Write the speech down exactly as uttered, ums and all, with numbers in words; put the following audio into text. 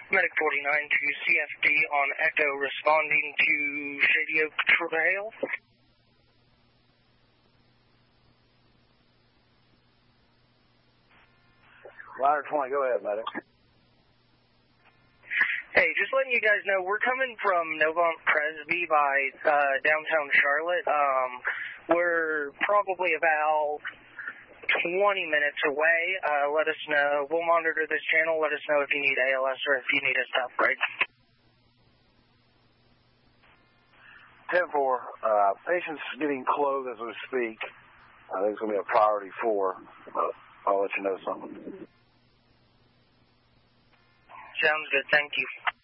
Medic forty-nine to C F D on Echo responding to Shady Oak Trail. Ladder twenty, go ahead, Medic. Hey, just letting you guys know, we're coming from Novant Presby by uh, downtown Charlotte. Um, we're probably about twenty minutes away. Uh, let us know. We'll monitor this channel. Let us know if you need A L S or if you need us to upgrade. ten four, uh, patient's getting clothed as we speak. I think it's going to be a priority four. Uh, I'll let you know something. Sounds good. Thank you.